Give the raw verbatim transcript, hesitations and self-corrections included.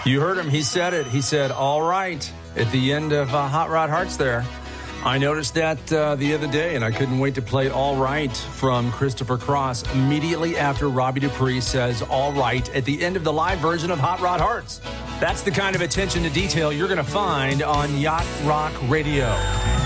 You heard him. He said it. He said, all right, at the end of uh, Hot Rod Hearts there. I noticed that uh, the other day, and I couldn't wait to play All Right from Christopher Cross immediately after Robbie Dupree says all right at the end of the live version of Hot Rod Hearts. That's the kind of attention to detail you're going to find on Yacht Rock Radio.